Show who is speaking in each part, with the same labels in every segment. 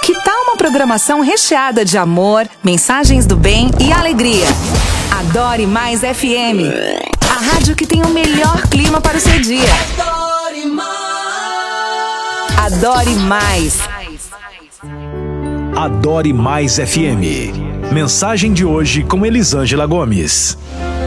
Speaker 1: Que tal uma programação recheada de amor, mensagens do bem e alegria? Adore Mais FM, a rádio que tem o melhor clima para o seu dia. Adore Mais. Adore Mais.
Speaker 2: Adore Mais FM. Mensagem de hoje com Elisângela Gomes.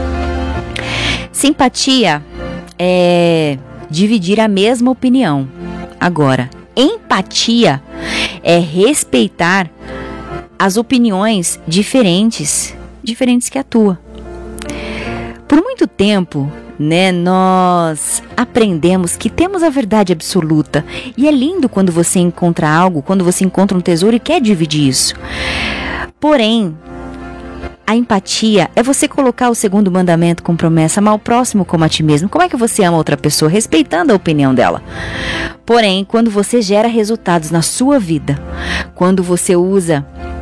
Speaker 3: Simpatia é dividir a mesma opinião. Agora, empatia é respeitar as opiniões diferentes que a tua. Por muito tempo, nós aprendemos que temos a verdade absoluta. E é lindo quando você encontra algo, quando você encontra um tesouro e quer dividir isso. Porém, a empatia é você colocar o segundo mandamento com promessa: amar o próximo como a ti mesmo. Como é que você ama outra pessoa? Respeitando a opinião dela. Porém, quando você gera resultados na sua vida, quando você usa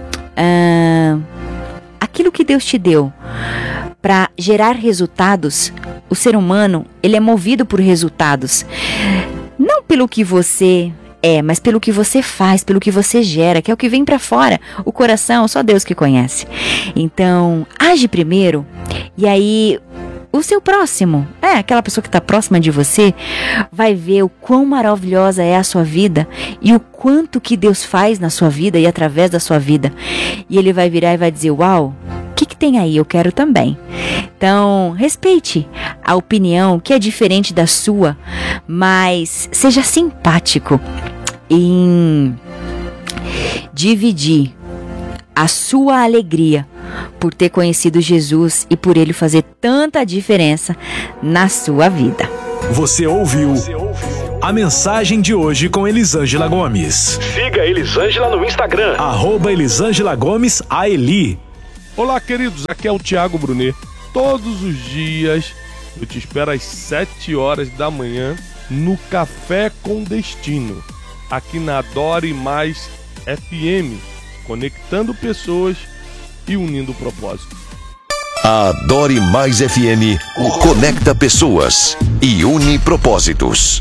Speaker 3: aquilo que Deus te deu para gerar resultados, o ser humano, ele é movido por resultados. Não pelo que você mas pelo que você faz, pelo que você gera, que é o que vem pra fora. O coração, só Deus que conhece. Então, age primeiro, e aí o seu próximo, aquela pessoa que está próxima de você, vai ver o quão maravilhosa é a sua vida e o quanto que Deus faz na sua vida e através da sua vida. E ele vai virar e vai dizer: uau, o que tem aí? Eu quero também. Então, respeite a opinião que é diferente da sua, mas seja simpático em dividir a sua alegria por ter conhecido Jesus e por ele fazer tanta diferença na sua vida.
Speaker 2: Você ouviu a mensagem de hoje com Elisângela Gomes. Siga a Elisângela no Instagram, @Elisângela Gomes AELI.
Speaker 4: Olá, queridos, aqui é o Thiago Brunet. Todos os dias eu te espero às 7 horas da manhã no Café com Destino, aqui na Adore Mais FM, conectando pessoas e unindo propósitos.
Speaker 5: A Adore Mais FM conecta pessoas e une propósitos.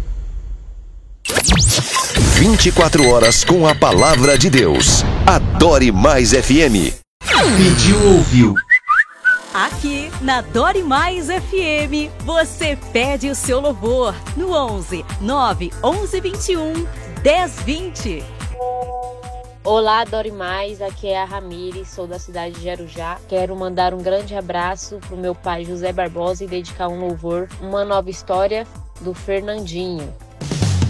Speaker 5: 24 horas com a palavra de Deus. Adore Mais FM.
Speaker 6: Pediu, ouviu.
Speaker 7: Aqui na Adore Mais FM, você pede o seu louvor no 11 911 21 1020.
Speaker 8: Olá, Adore Mais, aqui é a Ramires, sou da cidade de Arujá. Quero mandar um grande abraço pro meu pai José Barbosa e dedicar um louvor, Uma Nova História, do Fernandinho.